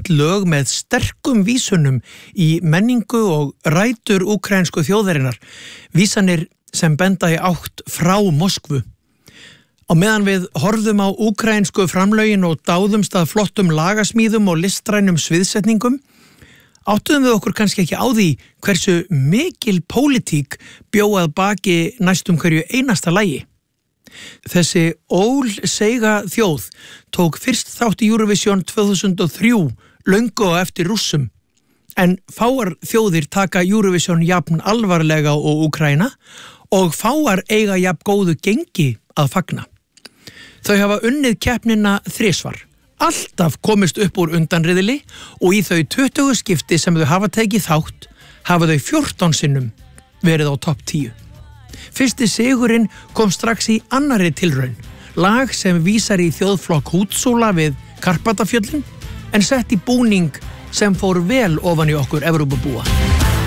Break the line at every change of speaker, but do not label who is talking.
sett lög með sterkum vísunum í menningu og rætur úkraínsku þjóðarinnar, vísanir sem benda í átt frá Moskvu. Á meðan við horfðum á úkraínsku framlögin og dáðumst að flottum lagasmíðum og listrænum sviðsetningum, áttuðum við okkur kannski ekki á því hversu mikil pólitík bjó að baki næstum hverju einasta lagi. Þessi ólseiga þjóð tók fyrst þátt í Eurovision 2003, löngu á eftir Rússum, en fáar þjóðir taka Eurovision jafn alvarlega og Úkraína og fáar eiga jafn góðu gengi að fagna. Þau hafa unnið keppnina þrisvar, alltaf komist upp úr undanriðli og í þau 20 skipti sem þau hafa tekið þátt hafa þau 14 sinnum verið á topp 10. Fyrsti sigurinn kom strax í annarri tilraun, lag sem vísar í þjóðflokk Hútsúla við Karpatafjöllin en sett í búning sem fór vel ofan í okkur Evrópubúa.